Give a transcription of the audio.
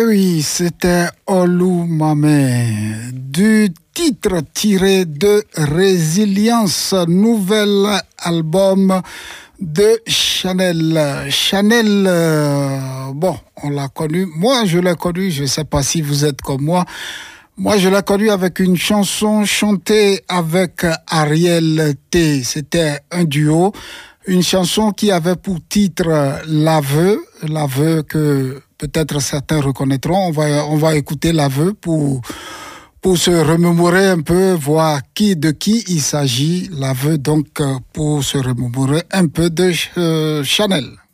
oui, c'était Olou Mamé, du titre tiré de Résilience, nouvel album de Chanel. Chanel, bon, on l'a connu, moi je l'ai connu, je ne sais pas si vous êtes comme moi. Moi, je l'ai connu avec une chanson chantée avec Ariel T. C'était un duo. Une chanson qui avait pour titre l'aveu que peut-être certains reconnaîtront. On va écouter l'aveu pour se remémorer un peu, voir de qui il s'agit. L'aveu donc pour se remémorer un peu de Chanel.